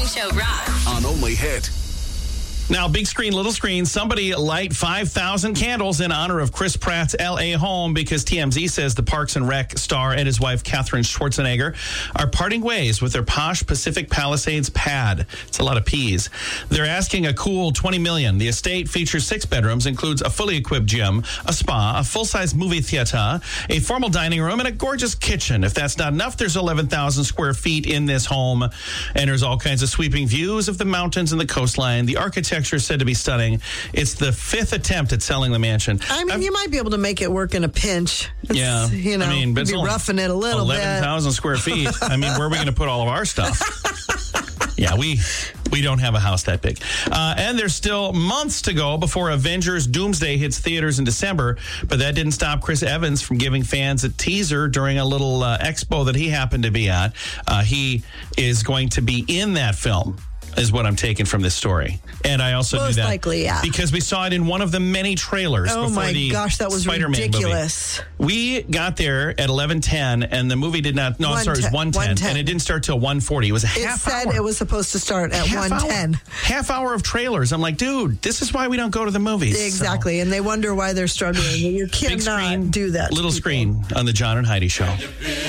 Show rocks. On Only Hit. Now, big screen, little screen, somebody light 5,000 candles in honor of Chris Pratt's L.A. home because TMZ says the Parks and Rec star and his wife, Katherine Schwarzenegger, are parting ways with their posh Pacific Palisades pad. It's a lot of P's. They're asking a cool $20 million. The estate features 6 bedrooms, includes a fully equipped gym, a spa, a full-size movie theater, a formal dining room, and a gorgeous kitchen. If that's not enough, there's 11,000 square feet in this home, and there's all kinds of sweeping views of the mountains and the coastline. The architecture is said to be stunning. It's the 5th attempt at selling the mansion. I mean, you might be able to make it work in a pinch. Yeah. You know, I mean, but be roughing it a little 11,000 square feet. I mean, where are we going to put all of our stuff? Yeah, we don't have a house that big. And there's still months to go before Avengers Doomsday hits theaters in December, but that didn't stop Chris Evans from giving fans a teaser during a little expo that he happened to be at. He is going to be in that film, is what I'm taking from this story. And I also Most knew that likely, yeah. because we saw it in one of the many trailers Oh before my the gosh, that was Spider-Man ridiculous. movie. We got there at 11:10 and the movie did not, no, I'm sorry, it was 1:10 and it didn't start till 1:40. It was a half hour. It said it was supposed to start at 1:10. Half hour of trailers. I'm like, dude, this is why we don't go to the movies. Exactly. So, and they wonder why they're struggling. You big screen, cannot do that. Little screen on the John and Heidi Show.